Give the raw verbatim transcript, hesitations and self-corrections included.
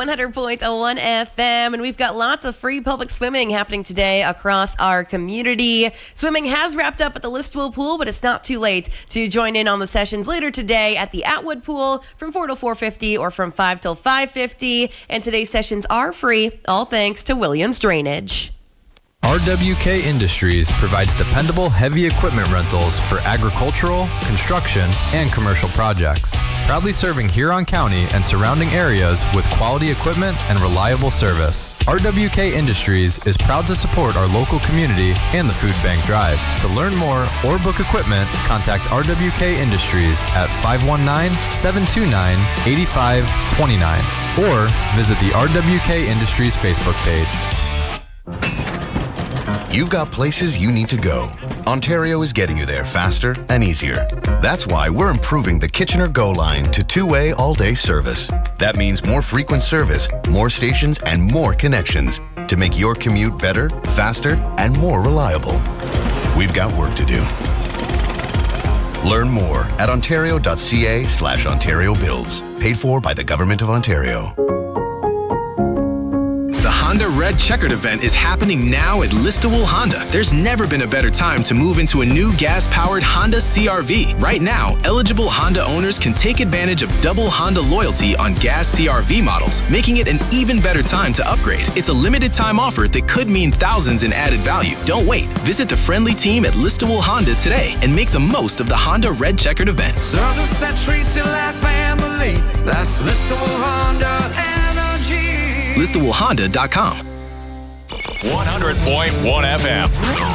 one hundred point one F M, and we've got lots of free public swimming happening today across our community. Swimming has wrapped up at the Listowel Pool, but it's not too late to join in on the sessions later today at the Atwood Pool from four till four fifty or from five till five fifty. And today's sessions are free, all thanks to Williams Drainage. R W K Industries provides dependable heavy equipment rentals for agricultural, construction, and commercial projects. Proudly serving Huron County and surrounding areas with quality equipment and reliable service. R W K Industries is proud to support our local community and the Food Bank Drive. To learn more or book equipment, contact R W K Industries at five one nine, seven two nine, eight five two nine or visit the R W K Industries Facebook page. You've got places you need to go. Ontario is getting you there faster and easier. That's why we're improving the Kitchener Go line to two-way all-day service. That means more frequent service, more stations, and more connections to make your commute better, faster, and more reliable. We've got work to do. Learn more at ontario.ca slash Ontario Builds. Paid for by the Government of Ontario. The Honda Red Checkered event is happening now at Listowel Honda. There's never been a better time to move into a new gas-powered Honda C R V. Right now, eligible Honda owners can take advantage of double Honda loyalty on gas C R V models, making it an even better time to upgrade. It's a limited time offer that could mean thousands in added value. Don't wait. Visit the friendly team at Listowel Honda today and make the most of the Honda Red Checkered event. Service that treats you like family. That's Listowel Honda Energy. Listowel Honda dot com. one hundred point one F M.